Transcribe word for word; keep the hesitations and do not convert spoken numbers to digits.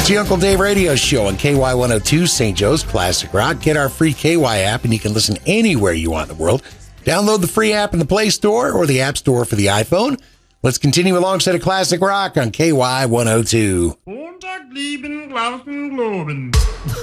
It's the Uncle Dave Radio Show on K Y one oh two, Saint Joe's Classic Rock. Get our free K Y app, and you can listen anywhere you want in the world. Download the free app in the Play Store or the App Store for the iPhone. Let's continue alongside of Classic Rock on K Y one oh two.